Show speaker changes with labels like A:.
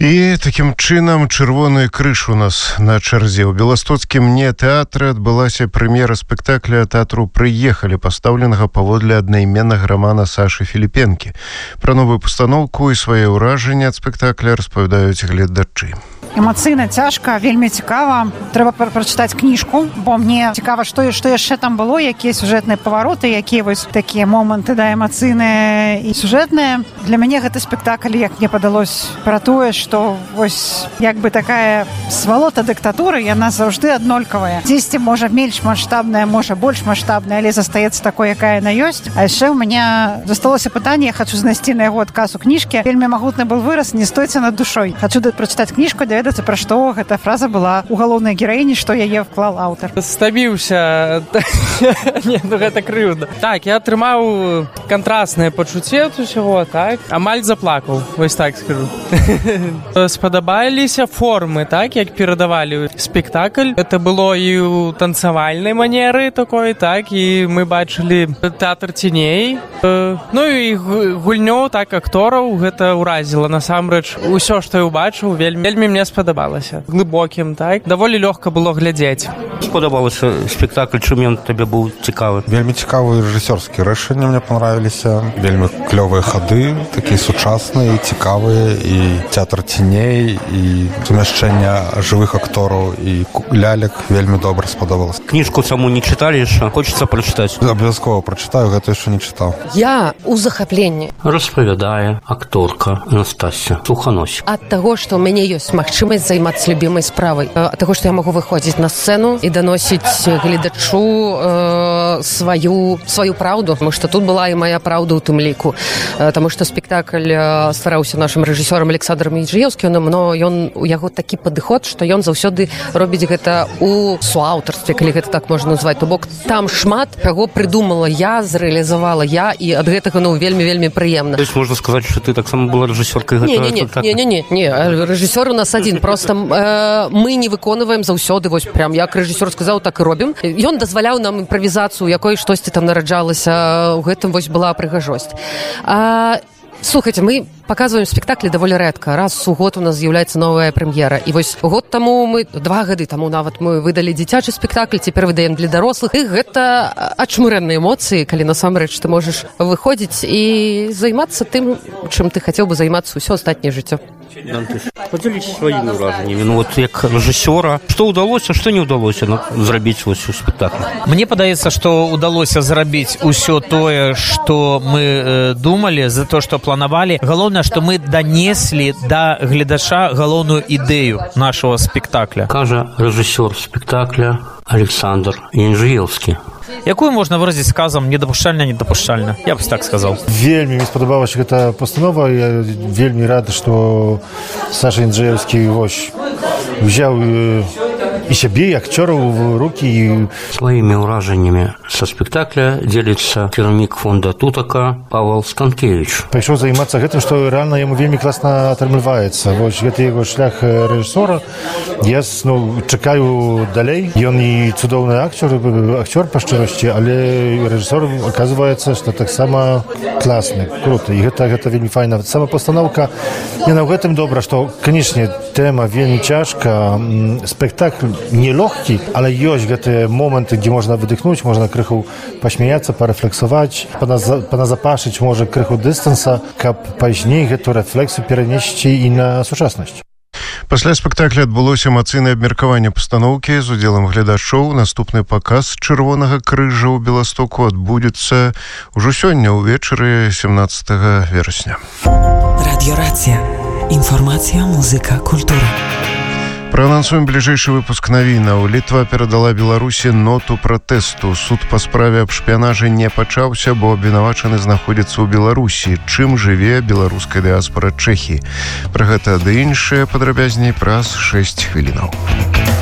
A: І такім чынам чырвоны крыж у нас на чарзе. У беластоцкім нетэатры адбылася прэм'ера спектакля тэатру «Прыехалі», пастаўленага паводле аднайменнага рамана Сашы Філіпенкі. Пра новую пастаноўку і свае ўражанні ад спектакля распавядаюць гледачы.
B: Эмацыйна цяжка, вельмі цікава. Трэба прачытаць кніжку, бо мне цікава, што яшчэ там было, якія сюжэтныя павароты, якія вось такія моманты, да, эмацыйныя і сюжэтныя. Для мяне гэты спектакль, як мне падалось, пра тое, што вось як бы такая свалота дыктатуры, яна заўжды аднолькавая. Дзесьці можа менш маштабная, можа больш маштабная, але застаецца такой, якая яна ёсць. А яшчэ ў мяне засталося пытанне, я хачу знайсці на яго адказ у кніжкі. Вельмі магутны был выраз «Не стойце над душой». Хачу прачытаць кніжку, пра што гэта фраза была у галоўнай гераіні, што яе вклал аўтар.
C: Стабіўся. Не, ну гэта крыўдна. Так, я атрымаў кантрастнае пачуцце ад усяго, так? Амаль заплакаў, вось так скажу. Спадабаліся формы, так, як перадавалі спектакль. Гэта было і ў танцавальнай манеры такой, так, і мы бачылі тэатр ценей. Ну і гульню, так, актораў гэта ўразіла. Насамрэч, усё, што я ўбачыў, вельмі мне спадабалася. Глыбокім, так? Даволі лёгка было глядзець.
D: Спадабалася спектакль, чым ён табе быў цікавы?
E: Вельмі цікавыя рэжысёрскія рашэнні мне понравіліся. Вельмі клёвыя хады, такія сучасныя, цікавыя, і тэатр ценей, і сумяшчэнне жывых актораў і лялек вельмі добра спадабалася.
D: Кніжку саму не чыталі яшчэ? Хочацца прачытаць?
E: Абавязкова прачытаю, гэта яшчэ не чытаў.
F: Я ў захапленні.
D: Распавядае акторка Анастасія Суханосік.
F: Ад таго, што ў мяне ёсць магчымасць займацца любімай справай. Ад таго, што я магу выходзіць на сцэну і даносіць гледачу сваю праўду, таму што тут была і моя праўда ў тым ліку. Таму што спектакль ствараўся нашым рэжысёрам Александром Яджыеўскім, но ён у яго такі падыход, што ён заўсёды робіць гэта у суаўтарстве, калі гэта так можна назваць. То бок там шмат каго прыдумала я, зрэалізавала я, і ад гэтага вельмі прыемна.
D: То есть можна сказаць, што ты таксама была рэжысёркай гэтага?
F: Не, рэжысёр у нас адзін, проста мы не выконваем заўсёды, вось прям як рэжысёр сказаў, так і робім. Ён дазваляў нам імправізацыю, якой штосьці там нараджалася, у гэтым вось была прыгажосць. Слухайте, мы показываем спектаклі даволі рэдка. Раз у год у нас з'яўляецца новая прэм'ера. І вось год таму два гады таму нават мы выдалі дзіцячы спектакль, цяпер выдаем для дарослых. І гэта ачмурэнныя эмоцыі, калі насамрэч ты можаш выходзіць і займацца тым, чым ты хацеў бы займацца ўсё астатняе жыццё.
D: Подзяліся сваімі ўражаннямі. Ну вот як рэжысёра, што ўдалося, што не ўдалося зрабіць вось у спектаклі?
G: Мне падаецца, што ўдалося зрабіць усё тое, што мы думалі, за то, што планавалі. Галоўнае, што мы данеслі да гледача галоўную ідэю нашага спектакля.
D: Кажа рэжысёр спектакля Александр Яджыеўскі.
G: Якую можна выразіць сказам недапушчальна? Я б так сказаў.
H: Вельмі мне спадабалася гэта пастанова. Я вельмі рад, што Саша Яджыеўскі взяў і сябе, і акцёраў в рукі.
D: Сваімі ўражаннямі са спектакля дзеліцца кіраўнік фонда Тутака Павел Станкевич.
H: Пайшоў займацца гэтым, што рэальна яму вельмі класна атрымліваецца. Вось гэта яго шлях рэжысёра. Я чакаю далей. Ён і цудоўны акцёр па шчырасці, але рэжысёр аказваецца, што таксама класны, круты. І гэта вельмі файна. Сама пастаноўка, яна ў гэтым добра, што, канечне, тэма вельмі цяжка. Спектакль не лёгкі, але ёсць гэтыя моманты, дзе можна выдыхнуць, можна крыху пасмяяцца, парэфлексаваць, паназапашыць, можа, крыху дыстанса, каб пазней гэту рэфлексію перанесці і на сучаснасць.
A: Пасля спектакля адбылося эмацыйнае абмеркаванне пастаноўкі з удзелам гледачоў. Наступны паказ чырвонага крыжа ў Беластоку адбудзецца ўжо сёння ўвечары 17 верасня.
I: Радіорацыя. Інфармацыя, музыка, культура.
A: Праанансуем бліжэйшы выпуск навінаў. Літва перадала Беларусі ноту пратэсту. Суд па справе аб шпіянажы не пачаўся, бо абвінавачаны знаходзіцца ў Беларусі. Чым жыве беларуская дыаспара Чэхіі? Пра гэта ды іншае падрабязней праз 6 хвілінаў.